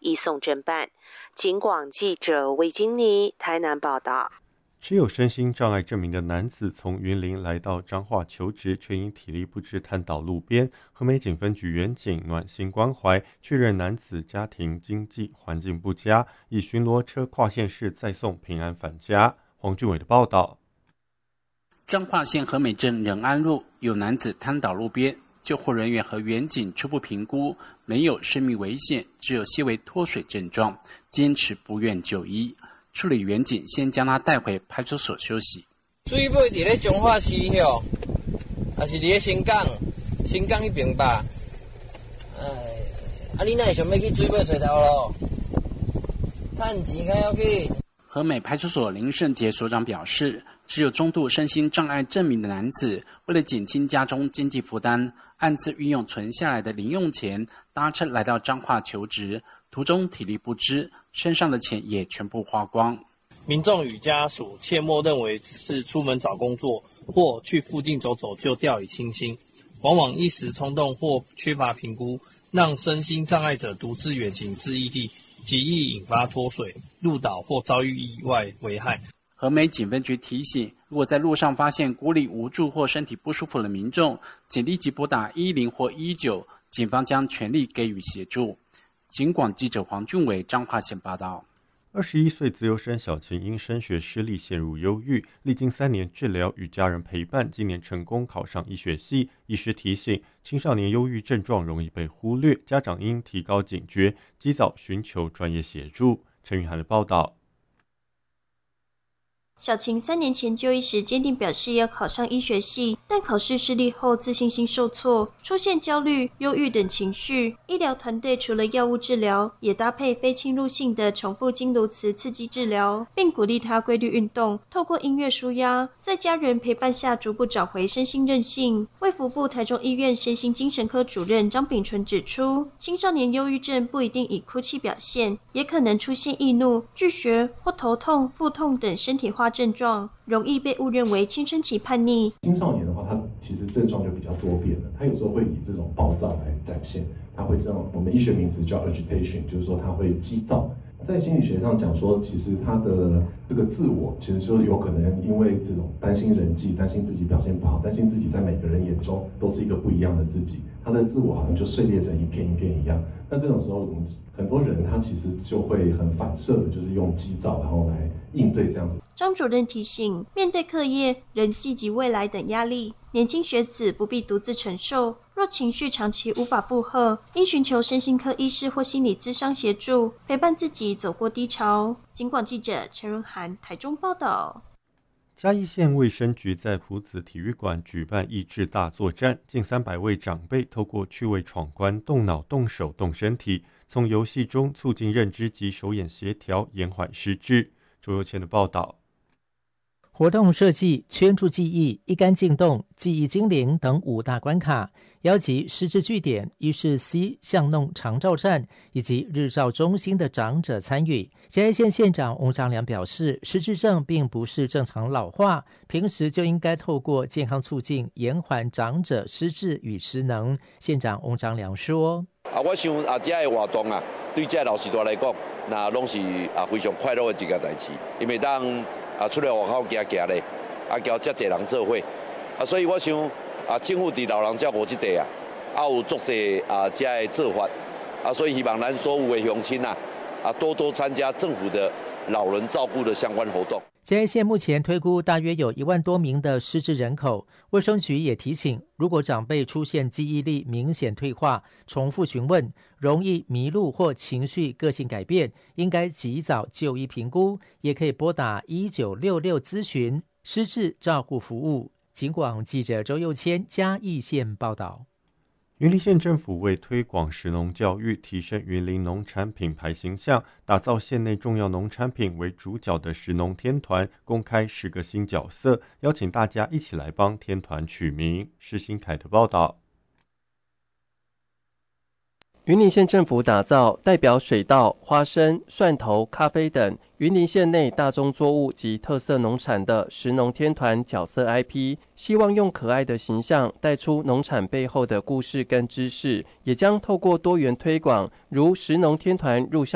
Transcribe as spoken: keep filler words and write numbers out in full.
移送侦办。警广记者魏金妮台南报道。 持有身心障碍证明的男子从云林来到彰化求职，却因体力不支瘫倒路边。和美警分局员警暖心关怀，确认男子家庭经济环境不佳，以巡逻车跨县市载送平安返家。黄俊伟的报道。 彰化县和美镇仁安路有男子瘫倒路边，救护人员和员警初步评估没有生命危险，只有些微脱水症状，坚持不愿就医。处理员警先将他带回派出所休息。 水尾伫咧彰化市吼，还是伫咧新港？新港迄边吧。哎，啊你哪会想要去水尾找头路？趁钱较要紧。 和美派出所林胜杰所长表示，只有中度身心障碍证明的男子，为了减轻家中经济负担，暗自运用存下来的零用钱，搭车来到彰化求职，途中体力不支，身上的钱也全部花光。 民众与家属切莫认为只是出门找工作或去附近走走就掉以轻心，往往一时冲动或缺乏评估，让身心障碍者独自远行至异地，极易引发脱水、路倒或遭遇意外危害。 和美警分局提醒，如果在路上发现孤立无助或身体不舒服的民众，请立即拨打一零或一九，警方将全力给予协助。警广记者黄俊伟彰化县报道。 二十一岁资优生小琴因升学失利陷入忧郁，历经三年治疗与家人陪伴，今年成功考上医学系。医师提醒，青少年忧郁症状容易被忽略，家长应提高警觉，及早寻求专业协助。陈雨涵的报道。 小琴三年前就医时坚定表示要考上医学系，但考试失利后自信心受挫，出现焦虑、忧郁等情绪。医疗团队除了药物治疗，也搭配非侵入性的重复经颅磁刺激治疗，并鼓励他规律运动，透过音乐抒压，在家人陪伴下逐步找回身心韧性。卫福部台中医院身心精神科主任张炳纯指出，青少年忧郁症不一定以哭泣表现，也可能出现易怒、拒学或头痛、腹痛等身体化症状，容易被误认为青春期叛逆。 青少年的话，他其实症状就比较多变了，他有时候会以这种暴躁来展现，他会这种我们医学名词叫 agitation， 就是说他会激躁。在心理学上讲说，其实他的这个自我，其实就有可能因为这种担心人际、担心自己表现不好、担心自己在每个人眼中都是一个不一样的自己，他的自我好像就碎裂成一片一片一样。那这种时候，我们很多人他其实就会很反射的，就是用激躁然后来应对这样子。 张主任提醒，面对课业、人际及未来等压力，年轻学子不必独自承受。若情绪长期无法负荷，应寻求身心科医师或心理咨商协助，陪伴自己走过低潮。警广记者陈润涵台中报道。 嘉义县卫生局在埔子体育馆举办益智大作战，近三百位长辈透过趣味闯关，动脑、动手、动身体，从游戏中促进认知及手眼协调，延缓失智。周佑谦的报道。 活动设计圈住记忆、一杆进洞、记忆精灵等五大关卡，邀集失智据点、医事 C 巷弄长照站以及日照中心的长者参与。嘉义县县长翁章良表示，失智症并不是正常老化，平时就应该透过健康促进，延缓长者失智与失能。县长翁章良说： 啊，我想啊，这个活动啊，对这老时代来讲，那拢是啊非常快乐的一个代志，因为当啊，出来外口行行咧，啊，交遮侪人做伙，啊，所以我想啊，政府伫老人照顾这块啊，啊有足侪啊遮的做法，啊，所以希望咱所有的乡亲啊，啊多多参加政府的老人照顾的相关活动。 嘉义县目前推估大约有一万多名的失智人口，卫生局也提醒，如果长辈出现记忆力明显退化、重复询问、容易迷路或情绪个性改变，应该及早就医评估，也可以拨打一九六六咨询失智照护服务。警广记者周佑谦嘉义县报道。 云林县政府为推广食农教育，提升云林农产品牌形象，打造县内重要农产品为主角的食农天团，公开十个新角色，邀请大家一起来帮天团取名。施新凯的报道。 云林县政府打造代表水稻、花生、蒜头、咖啡等云林县内大宗作物及特色农产的食农天团角色 I P， 希望用可爱的形象带出农产背后的故事跟知识，也将透过多元推广，如食农天团入校